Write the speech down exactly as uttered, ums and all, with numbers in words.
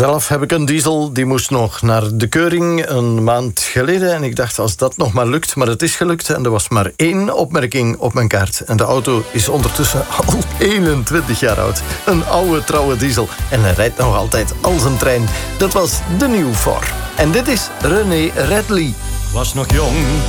Zelf heb ik een diesel, die moest nog naar de keuring een maand geleden. En ik dacht, als dat nog maar lukt, maar het is gelukt. En er was maar één opmerking op mijn kaart. En de auto is ondertussen al eenentwintig jaar oud. Een oude, trouwe diesel. En hij rijdt nog altijd als een trein. Dat was de New Four. En dit is René Redley. Was nog jong